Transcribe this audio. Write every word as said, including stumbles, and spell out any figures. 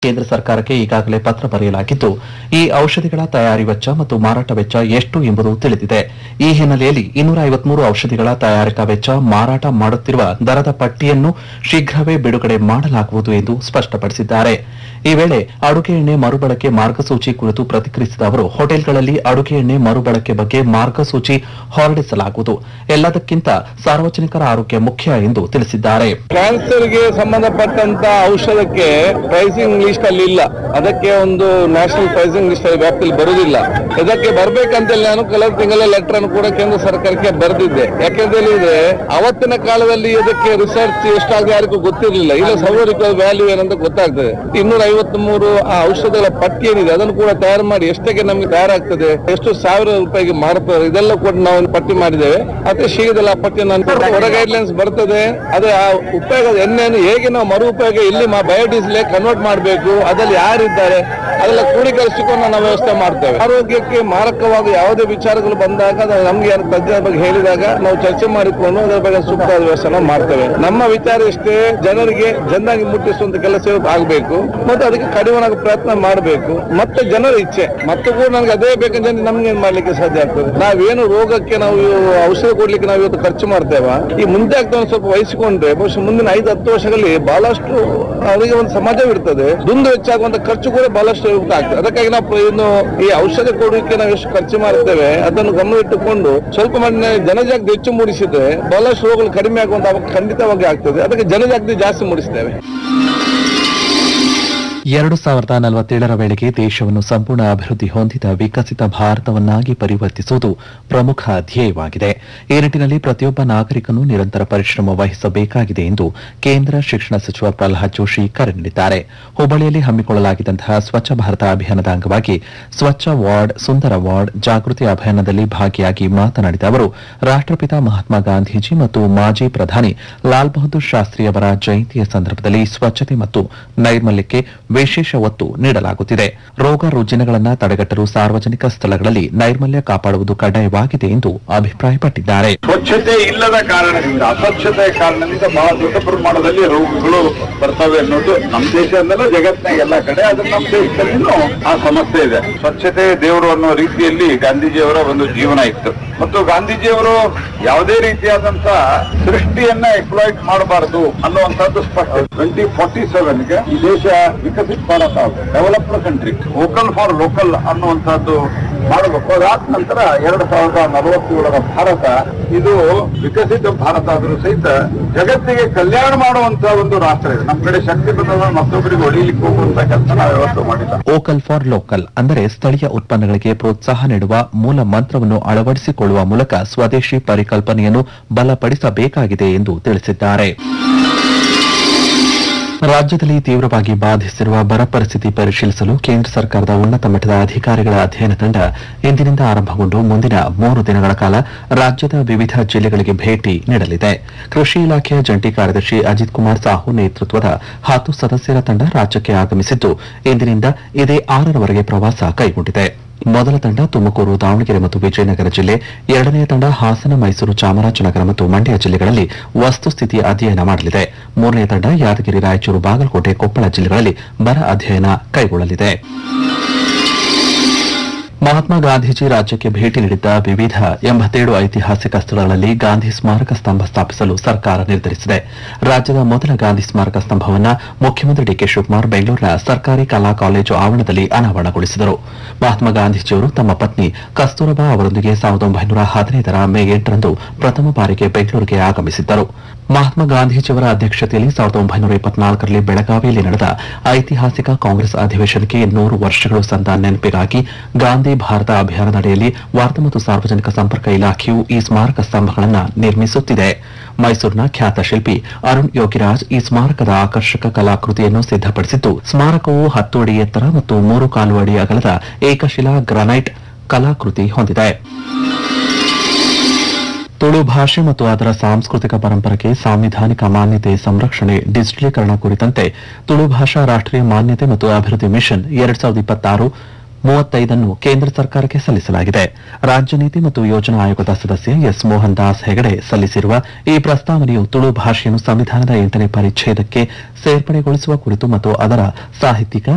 ಕೇಂದ್ರ ಸರ್ಕಾರಕ್ಕೆ ಈಗಾಗಲೇ ಪತ್ರ ಬರೆಯಲಾಗಿದ್ದು, ಈ ಔಷಧಿಗಳ ತಯಾರಿ ವೆಚ್ಚ ಮತ್ತು ಮಾರಾಟ ವೆಚ್ಚ ಎಷ್ಟು ಎಂಬುದು ತಿಳಿದಿದೆ. ಈ ಹಿನ್ನೆಲೆಯಲ್ಲಿ ಇನ್ನೂರ ಐವತ್ಮೂರು ಔಷಧಿಗಳ ತಯಾರಿಕಾ ವೆಚ್ಚ, ಮಾರಾಟ ಮಾಡುತ್ತಿರುವ ದರದ ಪಟ್ಟಿಯನ್ನು ಶೀಘ್ರವೇ ಬಿಡುಗಡೆ ಮಾಡಲಾಗುವುದು ಎಂದು ಸ್ಪಷ್ಟಪಡಿಸಿದ್ದಾರೆ. ಈ ವೇಳೆ ಅಡುಗೆ ಎಣ್ಣೆ ಮರುಬಳಕೆ ಮಾರ್ಗಸೂಚಿ ಕುರಿತು ಪ್ರತಿಕ್ರಿಯಿಸಿದ ಅವರು, ಹೋಟೆಲ್ಗಳಲ್ಲಿ ಅಡುಗೆ ಎಣ್ಣೆ ಮರುಬಳಕೆ ಬಗ್ಗೆ ಮಾರ್ಗಸೂಚಿ ಹೊರಡಿಸಲಾಗುವುದು. ಎಲ್ಲದಕ್ಕಿಂತ ಸಾರ್ವಜನಿಕರ ಆರೋಗ್ಯ ಮುಖ್ಯ ಎಂದು ತಿಳಿಸಿದ್ದಾರೆ. ಕ್ಯಾನ್ಸರ್ಗೆ ಸಂಬಂಧಪಟ್ಟಂತ ಔಷಧಕ್ಕೆ ಪ್ರೈಸಿಂಗ್ ಲಿಸ್ಟ್ ಅಲ್ಲಿ ಇಲ್ಲ. ಅದಕ್ಕೆ ಒಂದು ನ್ಯಾಷನಲ್ ಪ್ರೈಸಿಂಗ್ ಲಿಸ್ಟ್ ವ್ಯಾಪ್ತಿಯಲ್ಲಿ ಬರುವುದಿಲ್ಲ. ಇದಕ್ಕೆ ಬರ್ಬೇಕಂತೇಳಿ ನಾನು ಕಳೆದ ತಿಂಗಳ ಲೆಟರ್ ಅನ್ನು ಕೂಡ ಕೇಂದ್ರ ಸರ್ಕಾರಕ್ಕೆ ಬರೆದಿದ್ದೆ. ಯಾಕೆಂದ್ರೆ ಅವತ್ತಿನ ಕಾಲದಲ್ಲಿ ಇದಕ್ಕೆ ರಿಸರ್ಚ್ ಎಷ್ಟಾಗಿ ಯಾರಿಗೂ ಗೊತ್ತಿರಲಿಲ್ಲ. ಇಲ್ಲ ಸಾರ್ವಜನಿಕ ವ್ಯಾಲ್ಯೂ ಏನಂತ ಗೊತ್ತಾಗ್ತದೆ. ಇನ್ನೂರ ಐವತ್ತ್ ಮೂರು ಆ ಔಷಧಗಳ ಪಟ್ಟಿ ಏನಿದೆ ಅದನ್ನು ಕೂಡ ತಯಾರು ಮಾಡಿ ಎಷ್ಟಕ್ಕೆ ನಮಗೆ ತಯಾರಾಗ್ತದೆ, ಎಷ್ಟು ಸಾವಿರ ರೂಪಾಯಿಗೆ ಮಾರುತ್ತಾರೆ, ಇದೆಲ್ಲ ಕೂಡ ನಾವು ಪಟ್ಟಿ ಮಾಡಿದ್ದೇವೆ. ಅತಿ ಶೀಘ್ರದಲ್ಲಿ ಆ ಪಟ್ಟಿ ಹೊರ ಗೈಡ್ಲೈನ್ಸ್ ಬರ್ತದೆ. ಅದೇ ಆ ಉಪಯೋಗದ ಎಣ್ಣೆಯನ್ನು ಹೇಗೆ ನಾವು ಮರು ಉಪಯೋಗ ಇಲ್ಲಿ ಬಯೋಡೀಸೆಲ್ ಕನ್ವರ್ಟ್ ಮಾಡಬೇಕು, ಅದ್ರಲ್ಲಿ ಯಾರಿದ್ದಾರೆ ಅದೆಲ್ಲ ಕ್ರೋಢೀಕರಿಸಿಕೊಂಡು ನಾವು ವ್ಯವಸ್ಥೆ ಮಾಡ್ತೇವೆ. ಆರೋಗ್ಯಕ್ಕೆ ಮಾರಕವಾದ ಯಾವುದೇ ವಿಚಾರಗಳು ಬಂದಾಗ ನಮ್ಗೆ ಯಾರು ತಜ್ಞರ ಬಗ್ಗೆ ಹೇಳಿದಾಗ ನಾವು ಚರ್ಚೆ ಮಾಡಿಕೊಂಡು ಅದರ ಬಗ್ಗೆ ಸೂಕ್ತವಾದ ವ್ಯವಸ್ಥೆ ಮಾಡ್ತೇವೆ. ನಮ್ಮ ವಿಚಾರ ಇಷ್ಟೇ, ಜನರಿಗೆ ಜನರಾಗಿ ಮುಟ್ಟಿಸುವಂತ ಕೆಲಸ ಆಗಬೇಕು ಮತ್ತು ಅದಕ್ಕೆ ಕಡಿಮೆ ಪ್ರಯತ್ನ ಮಾಡಬೇಕು. ಮತ್ತೆ ಜನರ ಇಚ್ಛೆ ಮತ್ತೆ ಕೂಡ ನನಗೆ ಅದೇ ಬೇಕಂತ ನಮ್ಗೆ ಏನ್ ಮಾಡ್ಲಿಕ್ಕೆ ಸಾಧ್ಯ ಆಗ್ತದೆ. ನಾವೇನು ರೋಗಕ್ಕೆ ನಾವು ಔಷಧ ಕೊಡ್ಲಿಕ್ಕೆ ನಾವು ಇವತ್ತು ಖರ್ಚು ಮಾಡ್ತೇವೆ, ಈ ಮುಂದೆ ಆಗ್ತಾ ಸ್ವಲ್ಪ ವಹಿಸಿಕೊಂಡ್ರೆ ಬಹುಶಃ ಮುಂದಿನ ಐದು ಹತ್ತು ವರ್ಷಗಳಲ್ಲಿ ಬಹಳಷ್ಟು ಅವರಿಗೆ ಒಂದು ಸಮಾಜವಿರ್ತದೆ. ದುಂದು ಹೆಚ್ಚಾಗುವಂತ ಖರ್ಚು ಕೂಡ ಬಹಳಷ್ಟು ಆಗ್ತದೆ. ಅದಕ್ಕಾಗಿ ನಾವು ಇನ್ನು ಈ ಔಷಧ ಕೊಡಲಿಕ್ಕೆ ನಾವು ಎಷ್ಟು ಖರ್ಚು ಮಾಡ್ತೇವೆ ಅದನ್ನು ಗಮನವಿಟ್ಟುಕೊಂಡು ಸ್ವಲ್ಪ ಮಟ್ಟಿನ ಜನಜಾಗೃತಿ ಹೆಚ್ಚು ಮೂಡಿಸಿದ್ರೆ ಬಹಳಷ್ಟು ರೋಗಗಳು ಕಡಿಮೆ ಆಗುವಂತ ಖಂಡಿತವಾಗಿ ಆಗ್ತದೆ. ಅದಕ್ಕೆ ಜನಜಾಗೃತಿ ಜಾಸ್ತಿ ಮೂಡಿಸ್ತೇವೆ. ಎರಡು ಸಾವಿರದ ನಲವತ್ತೇಳರ ವೇಳೆಗೆ ದೇಶವನ್ನು ಸಂಪೂರ್ಣ ಅಭಿವೃದ್ಧಿ ಹೊಂದಿದ ವಿಕಸಿತ ಭಾರತವನ್ನಾಗಿ ಪರಿವರ್ತಿಸುವುದು ಪ್ರಮುಖ ಧ್ಯೇಯವಾಗಿದೆ. ಈ ನಿಟ್ಟಿನಲ್ಲಿ ಪ್ರತಿಯೊಬ್ಬ ನಾಗರಿಕನು ನಿರಂತರ ಪರಿಶ್ರಮ ವಹಿಸಬೇಕಾಗಿದೆ ಎಂದು ಕೇಂದ್ರ ಶಿಕ್ಷಣ ಸಚಿವ ಪ್ರಹ್ಲಾದ್ ಜೋಶಿ ಕರೆ ನೀಡಿದ್ದಾರೆ. ಹುಬ್ಬಳ್ಳಿಯಲ್ಲಿ ಹಮ್ಮಿಕೊಳ್ಳಲಾಗಿದ್ದಂತಹ ಸ್ವಚ್ಛ ಭಾರತ ಅಭಿಯಾನದ ಅಂಗವಾಗಿ ಸ್ವಚ್ಛ ವಾರ್ಡ್ ಸುಂದರ ವಾರ್ಡ್ ಜಾಗೃತಿ ಅಭಿಯಾನದಲ್ಲಿ ಭಾಗಿಯಾಗಿ ಮಾತನಾಡಿದ ಅವರು, ರಾಷ್ಟಪಿತ ಮಹಾತ್ಮ ಗಾಂಧೀಜಿ ಮತ್ತು ಮಾಜಿ ಪ್ರಧಾನಿ ಲಾಲ್ ಬಹದ್ದೂರ್ ಶಾಸ್ತ್ರಿ ಅವರ ಜಯಂತಿಯ ಸಂದರ್ಭದಲ್ಲಿ ಸ್ವಚ್ಛತೆ ಮತ್ತು ನೈರ್ಮಲ್ಯಕ್ಕೆ ವಿಶೇಷ ಒತ್ತು ನೀಡಲಾಗುತ್ತಿದೆ. ರೋಗ ರುಜಿನಗಳನ್ನು ತಡೆಗಟ್ಟಲು ಸಾರ್ವಜನಿಕ ಸ್ಥಳಗಳಲ್ಲಿ ನೈರ್ಮಲ್ಯ ಕಾಪಾಡುವುದು ಕಡ್ಡಾಯವಾಗಿದೆ ಎಂದು ಅಭಿಪ್ರಾಯಪಟ್ಟಿದ್ದಾರೆ. ಸ್ವಚ್ಛತೆ ಇಲ್ಲದ ಕಾರಣದಿಂದ, ಅಸ್ವಚ್ಛತೆಯ ಕಾರಣದಿಂದ ಬಹಳ ದೊಡ್ಡ ಪ್ರಮಾಣದಲ್ಲಿ ರೋಗಗಳು ಬರ್ತವೆ ಅನ್ನೋದು ನಮ್ಮ ದೇಶದಲ್ಲ, ಜಗತ್ತಿನ ಎಲ್ಲ ಕಡೆ. ಆದ್ರೆ ನಮ್ಮ ದೇಶದಲ್ಲಿನೂ ಆ ಸಮಸ್ಯೆ ಇದೆ. ಸ್ವಚ್ಛತೆ ದೇವರು ಅನ್ನೋ ರೀತಿಯಲ್ಲಿ ಗಾಂಧೀಜಿಯವರ ಒಂದು ಜೀವನ ಇತ್ತು ಮತ್ತು ಗಾಂಧೀಜಿಯವರು ಯಾವುದೇ ರೀತಿಯಾದಂತ ಸೃಷ್ಟಿಯನ್ನ ಎಕ್ಸ್ಪ್ಲಾಯ್ಟ್ ಮಾಡಬಾರದು ಅನ್ನುವಂಥದ್ದು ಸ್ಪಷ್ಟ. ಟ್ವೆಂಟಿ ಫಾರ್ಟಿ ಸೆವೆನ್ಗೆ ಈ ದೇಶ ವಿಕಸಿತ Bharat, developed country, vocal for local ಅನ್ನುವಂಥದ್ದು ಮಾಡಬೇಕು. ಅದಾದ ನಂತರ ಎರಡು ಸಾವಿರದ ನಲವತ್ತೇಳರ ಭಾರತ ಇದು ವಿಕಸಿತ ಭಾರತ ಆದರೂ ಸಹಿತ ಜಗತ್ತಿಗೆ ಕಲ್ಯಾಣ ಮಾಡುವಂತಹ ಒಂದು ರಾಷ್ಟ್ರ ಇದೆ. ನಮ್ಮ ಕಡೆ ಶಕ್ತಿ ಬಂದ ಮತ್ತೊಬ್ಬರಿಗೆ ಹೊಡಿಲಿಕ್ಕೆ ಹೋಗುವಂತ ಕೆಲಸ ನಾವು ಯಾವತ್ತೂ ಮಾಡಿಲ್ಲ. ವೋಕಲ್ ಫಾರ್ ಲೋಕಲ್ ಅಂದರೆ ಸ್ಥಳೀಯ ಉತ್ಪನ್ನಗಳಿಗೆ ಪ್ರೋತ್ಸಾಹ ನೀಡುವ ಮೂಲ ಮಂತ್ರವನ್ನು ಅಳವಡಿಸಿಕೊಳ್ಳುವ ಮೂಲಕ ಸ್ವದೇಶಿ ಪರಿಕಲ್ಪನೆಯನ್ನು ಬಲಪಡಿಸಬೇಕಾಗಿದೆ ಎಂದು ತಿಳಿಸಿದ್ದಾರೆ. ರಾಜ್ಯದಲ್ಲಿ ತೀವ್ರವಾಗಿ ಬಾಧಿಸಿರುವ ಬರ ಪರಿಸ್ಥಿತಿ ಪರಿಶೀಲಿಸಲು ಕೇಂದ್ರ ಸರ್ಕಾರದ ಉನ್ನತ ಮಟ್ಟದ ಅಧಿಕಾರಿಗಳ ಅಧ್ಯಯನ ತಂಡ ಇಂದಿನಿಂದ ಆರಂಭಗೊಂಡು ಮುಂದಿನ ಮೂರು ದಿನಗಳ ಕಾಲ ರಾಜ್ಯದ ವಿವಿಧ ಜಿಲ್ಲೆಗಳಿಗೆ ಭೇಟಿ ನೀಡಲಿದೆ. ಕೃಷಿ ಇಲಾಖೆಯ ಜಂಟಿ ಕಾರ್ಯದರ್ಶಿ ಅಜಿತ್ ಕುಮಾರ್ ಸಾಹು ನೇತೃತ್ವದ ಹತ್ತು ಸದಸ್ಯರ ತಂಡ ರಾಜ್ಯಕ್ಕೆ ಆಗಮಿಸಿದ್ದು ಇಂದಿನಿಂದ ಇದೇ ಆರರವರೆಗೆ ಪ್ರವಾಸ ಕೈಗೊಂಡಿದೆ. ಮೊದಲ ತಂಡ ತುಮಕೂರು, ದಾವಣಗೆರೆ ಮತ್ತು ವಿಜಯನಗರ ಜಿಲ್ಲೆ, ಎರಡನೆಯ ತಂಡ ಹಾಸನ, ಮೈಸೂರು, ಚಾಮರಾಜನಗರ ಮತ್ತು ಮಂಡ್ಯ ಜಿಲ್ಲೆಗಳಲ್ಲಿ ವಸ್ತುಸ್ಥಿತಿ ಅಧ್ಯಯನ ಮಾಡಲಿದೆ. ಮೂರನೇ ತಂಡ ಯಾದಗಿರಿ, ರಾಯಚೂರು, ಬಾಗಲಕೋಟೆ, ಕೊಪ್ಪಳ ಜಿಲ್ಲೆಗಳಲ್ಲಿ ಬರ ಅಧ್ಯಯನ ಕೈಗೊಳ್ಳಲಿದೆ. ಮಹಾತ್ಮ ಗಾಂಧೀಜಿ ರಾಜ್ಯಕ್ಕೆ ಭೇಟಿ ನೀಡಿದ್ದ ವಿವಿಧ ಎಂಬತ್ತೇಳು ಐತಿಹಾಸಿಕ ಸ್ಥಳಗಳಲ್ಲಿ ಗಾಂಧಿ ಸ್ಮಾರಕ ಸ್ತಂಭ ಸ್ಥಾಪಿಸಲು ಸರ್ಕಾರ ನಿರ್ಧರಿಸಿದೆ. ರಾಜ್ಯದ ಮೊದಲ ಗಾಂಧಿ ಸ್ಮಾರಕ ಸ್ತಂಭವನ್ನು ಮುಖ್ಯಮಂತ್ರಿ ಡಿಕೆ ಶಿವಕುಮಾರ್ ಬೆಂಗಳೂರಿನ ಸರ್ಕಾರಿ ಕಲಾ ಕಾಲೇಜು ಆವರಣದಲ್ಲಿ ಅನಾವರಣಗೊಳಿಸಿದರು. ಮಹಾತ್ಮ ಗಾಂಧೀಜಿಯವರು ತಮ್ಮ ಪತ್ನಿ ಕಸ್ತೂರಬಾ ಅವರೊಂದಿಗೆ ಸಾವಿರದ ಒಂಬೈನೂರ ಹದಿನೈದರ ಮೇ ಎಂಟರಂದು ಪ್ರಥಮ ಬಾರಿಗೆ ಬೆಂಗಳೂರಿಗೆ ಆಗಮಿಸಿದ್ದರು. ಮಹಾತ್ಮ ಗಾಂಧೀಜಿಯವರ ಅಧ್ಯಕ್ಷತೆಯಲ್ಲಿ ಸಾವಿರದ ಒಂಬೈನೂರ ಇಪ್ಪತ್ನಾಲ್ಕರಲ್ಲಿ ಬೆಳಗಾವಿಯಲ್ಲಿ ನಡೆದ ಐತಿಹಾಸಿಕ ಕಾಂಗ್ರೆಸ್ ಅಧಿವೇಶನಕ್ಕೆ ನೂರು ವರ್ಷಗಳು ಸಂದ ನೆನಪಿಗಾಗಿ ಗಾಂಧಿ ಭಾರತ ಅಭಿಯಾನದಡಿಯಲ್ಲಿ ವಾರ್ತಾ ಮತ್ತು ಸಾರ್ವಜನಿಕ ಸಂಪರ್ಕ ಇಲಾಖೆಯು ಈ ಸ್ಮಾರಕ ಸ್ತಂಭಗಳನ್ನು ನಿರ್ಮಿಸುತ್ತಿದೆ. ಮೈಸೂರಿನ ಖ್ಯಾತ ಶಿಲ್ಪಿ ಅರುಣ್ ಯೋಗಿರಾಜ್ ಈ ಸ್ಮಾರಕದ ಆಕರ್ಷಕ ಕಲಾಕೃತಿಯನ್ನು ಸಿದ್ಧಪಡಿಸಿದ್ದು, ಸ್ಮಾರಕವು ಹತ್ತು ಅಡಿ ಎತ್ತರ ಮತ್ತು ಮೂರು ಕಾಲು ಅಡಿ ಅಗಲದ ಏಕಶಿಲಾ ಗ್ರಾನೈಟ್ ಕಲಾಕೃತಿ ಹೊಂದಿದೆ. ತುಳು ಭಾಷೆ ಮತ್ತು ಅದರ ಸಾಂಸ್ಕೃತಿಕ ಪರಂಪರೆಗೆ ಸಾಂವಿಧಾನಿಕ ಮಾನ್ಯತೆ, ಸಂರಕ್ಷಣೆ, ಡಿಜಿಟಲೀಕರಣ ಕುರಿತಂತೆ ತುಳು ಭಾಷಾ ರಾಷ್ಟೀಯ ಮಾನ್ಯತೆ ಮತ್ತು ಅಭಿವೃದ್ಧಿ ಮಿಷನ್ ಎರಡ್ ಸಾವಿರದ ಇಪ್ಪತ್ತಾರು ಮೂವತ್ತೈದನ್ನು ಕೇಂದ್ರ ಸರ್ಕಾರಕ್ಕೆ ಸಲ್ಲಿಸಲಾಗಿದೆ. ರಾಜ್ಯ ನೀತಿ ಮತ್ತು ಯೋಜನಾ ಆಯೋಗದ ಸದಸ್ಯ ಎಸ್ ಮೋಹನ್ ದಾಸ್ ಹೆಗಡೆ ಸಲ್ಲಿಸಿರುವ ಈ ಪ್ರಸ್ತಾವನೆಯು ತುಳು ಭಾಷೆಯನ್ನು ಸಂವಿಧಾನದ ಎಂಟನೇ ಪರಿಚ್ಛೇದಕ್ಕೆ ಸೇರ್ಪಡೆಗೊಳಿಸುವ ಕುರಿತು ಮತ್ತು ಅದರ ಸಾಹಿತ್ಯಿಕ